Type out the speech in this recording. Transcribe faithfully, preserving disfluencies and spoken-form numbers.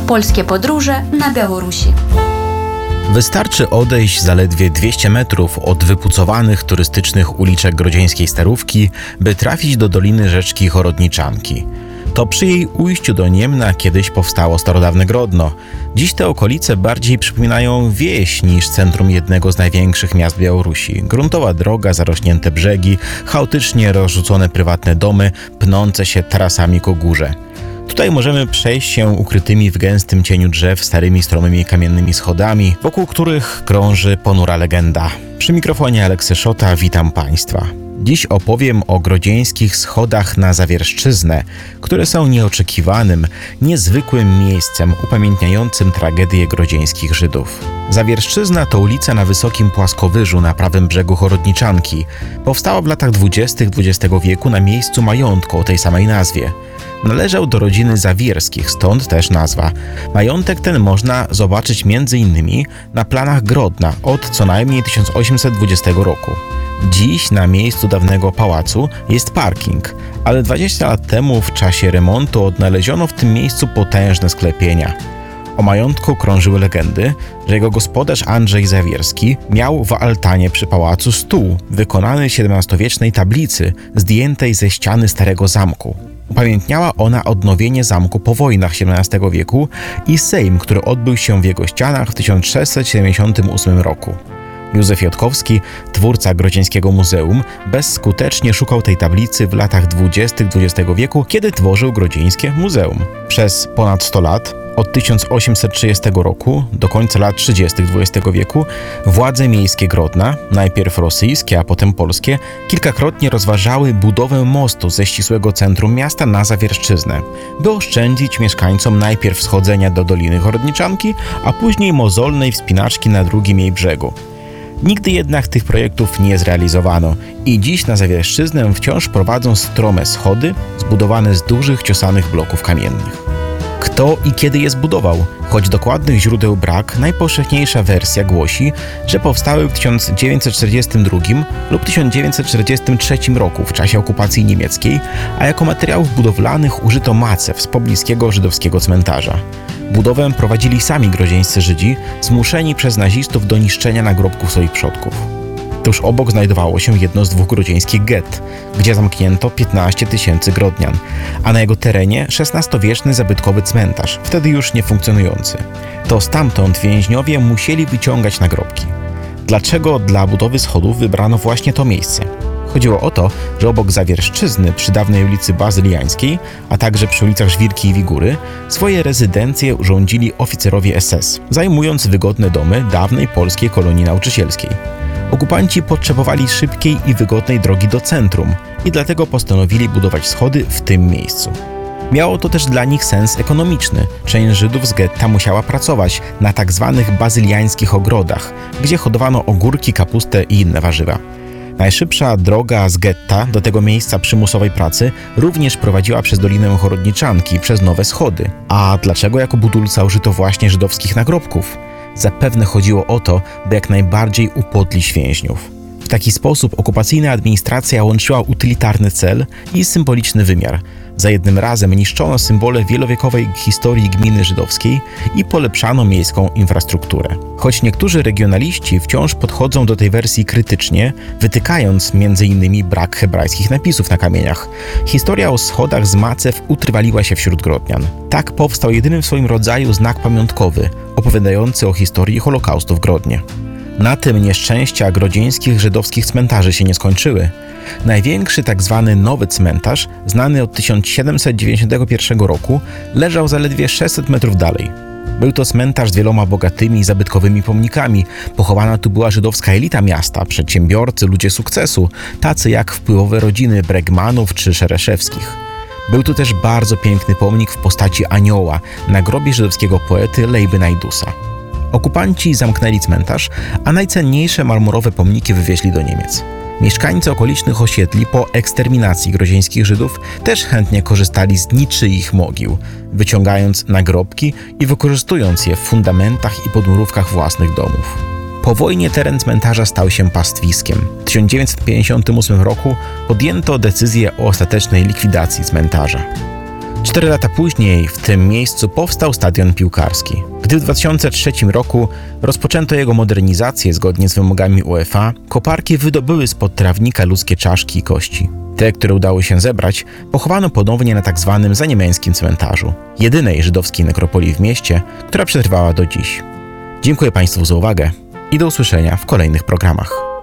Polskie podróże na Białorusi. Wystarczy odejść zaledwie dwieście metrów od wypucowanych turystycznych uliczek grodzieńskiej Starówki, by trafić do doliny rzeczki Chorodniczanki. To przy jej ujściu do Niemna kiedyś powstało starodawne Grodno. Dziś te okolice bardziej przypominają wieś niż centrum jednego z największych miast Białorusi. Gruntowa droga, zarośnięte brzegi, chaotycznie rozrzucone prywatne domy, pnące się tarasami ku górze. Tutaj możemy przejść się ukrytymi w gęstym cieniu drzew starymi, stromymi kamiennymi schodami, wokół których krąży ponura legenda. Przy mikrofonie Aleksy Szota, witam Państwa. Dziś opowiem o grodzieńskich schodach na Zawierszczyznę, które są nieoczekiwanym, niezwykłym miejscem upamiętniającym tragedię grodzieńskich Żydów. Zawierszczyzna to ulica na wysokim płaskowyżu na prawym brzegu Chorodniczanki. Powstała w latach dwudziestych dwudziestego wieku na miejscu majątku o tej samej nazwie. Należał do rodziny Zawierskich, stąd też nazwa. Majątek ten można zobaczyć między innymi na planach Grodna od co najmniej tysiąc osiemset dwudziestego roku. Dziś na miejscu dawnego pałacu jest parking, ale dwadzieścia lat temu w czasie remontu odnaleziono w tym miejscu potężne sklepienia. O majątku krążyły legendy, że jego gospodarz Andrzej Zawierski miał w altanie przy pałacu stół wykonany z siedemnastowiecznej tablicy zdjętej ze ściany starego zamku. Upamiętniała ona odnowienie zamku po wojnach siedemnastego wieku i sejm, który odbył się w jego ścianach w tysiąc sześćset siedemdziesiątym ósmym roku. Józef Jotkowski, twórca Grodzieńskiego Muzeum, bezskutecznie szukał tej tablicy w latach dwudziestych dwudziestego wieku, kiedy tworzył Grodzieńskie Muzeum. Przez ponad sto lat, od tysiąc osiemset trzydziestego roku do końca lat trzydziestych dwudziestego wieku, władze miejskie Grodna, najpierw rosyjskie, a potem polskie, kilkakrotnie rozważały budowę mostu ze ścisłego centrum miasta na Zawierszczyznę, by oszczędzić mieszkańcom najpierw schodzenia do Doliny Chorodniczanki, a później mozolnej wspinaczki na drugim jej brzegu. Nigdy jednak tych projektów nie zrealizowano i dziś na Zawierszczyznę wciąż prowadzą strome schody zbudowane z dużych, ciosanych bloków kamiennych. Kto i kiedy je zbudował? Choć dokładnych źródeł brak, najpowszechniejsza wersja głosi, że powstały w tysiąc dziewięćset czterdziestym drugim lub tysiąc dziewięćset czterdziestym trzecim roku w czasie okupacji niemieckiej, a jako materiałów budowlanych użyto macew z pobliskiego żydowskiego cmentarza. Budowę prowadzili sami grodzieńscy Żydzi, zmuszeni przez nazistów do niszczenia nagrobków swoich przodków. Tuż obok znajdowało się jedno z dwóch grodzieńskich gett, gdzie zamknięto piętnaście tysięcy grodnian, a na jego terenie szesnastowieczny zabytkowy cmentarz, wtedy już niefunkcjonujący. To stamtąd więźniowie musieli wyciągać nagrobki. Dlaczego dla budowy schodów wybrano właśnie to miejsce? Chodziło o to, że obok Zawierszczyzny, przy dawnej ulicy Bazyliańskiej, a także przy ulicach Żwirki i Wigury, swoje rezydencje urządzili oficerowie S S, zajmując wygodne domy dawnej polskiej kolonii nauczycielskiej. Okupanci potrzebowali szybkiej i wygodnej drogi do centrum i dlatego postanowili budować schody w tym miejscu. Miało to też dla nich sens ekonomiczny. Część Żydów z getta musiała pracować na tak zwanych bazyliańskich ogrodach, gdzie hodowano ogórki, kapustę i inne warzywa. Najszybsza droga z getta do tego miejsca przymusowej pracy również prowadziła przez Dolinę Chorodniczanki, przez nowe schody. A dlaczego jako budulca użyto właśnie żydowskich nagrobków? Zapewne chodziło o to, by jak najbardziej upodlić więźniów. W taki sposób okupacyjna administracja łączyła utylitarny cel i symboliczny wymiar. Za jednym razem niszczono symbole wielowiekowej historii gminy żydowskiej i polepszano miejską infrastrukturę. Choć niektórzy regionaliści wciąż podchodzą do tej wersji krytycznie, wytykając między innymi brak hebrajskich napisów na kamieniach, historia o schodach z macew utrwaliła się wśród grodnian. Tak powstał jedyny w swoim rodzaju znak pamiątkowy, opowiadający o historii Holokaustu w Grodnie. Na tym nieszczęścia grodzieńskich żydowskich cmentarzy się nie skończyły. Największy tak zwany nowy cmentarz, znany od tysiąc siedemset dziewięćdziesiątego pierwszego roku, leżał zaledwie sześćset metrów dalej. Był to cmentarz z wieloma bogatymi, zabytkowymi pomnikami. Pochowana tu była żydowska elita miasta, przedsiębiorcy, ludzie sukcesu, tacy jak wpływowe rodziny Bregmanów czy Szereszewskich. Był tu też bardzo piękny pomnik w postaci anioła na grobie żydowskiego poety Lejby Najdusa. Okupanci zamknęli cmentarz, a najcenniejsze marmurowe pomniki wywieźli do Niemiec. Mieszkańcy okolicznych osiedli po eksterminacji grodzieńskich Żydów też chętnie korzystali z niczyich mogił, wyciągając nagrobki i wykorzystując je w fundamentach i podmurówkach własnych domów. Po wojnie teren cmentarza stał się pastwiskiem. W tysiąc dziewięćset pięćdziesiątym ósmym roku podjęto decyzję o ostatecznej likwidacji cmentarza. Cztery lata później w tym miejscu powstał stadion piłkarski. Gdy w dwa tysiące trzecim roku rozpoczęto jego modernizację zgodnie z wymogami UEFA, koparki wydobyły spod trawnika ludzkie czaszki i kości. Te, które udało się zebrać, pochowano ponownie na tzw. zaniemeńskim cmentarzu, jedynej żydowskiej nekropolii w mieście, która przetrwała do dziś. Dziękuję Państwu za uwagę i do usłyszenia w kolejnych programach.